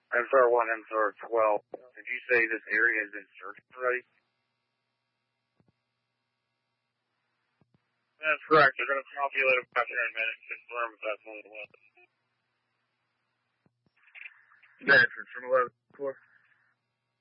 MSR1, MSR12. Did you say this area has been searched already? That's correct. They're going to calculate about here in a minute and confirm if that's what it was. Veterans from 11-4.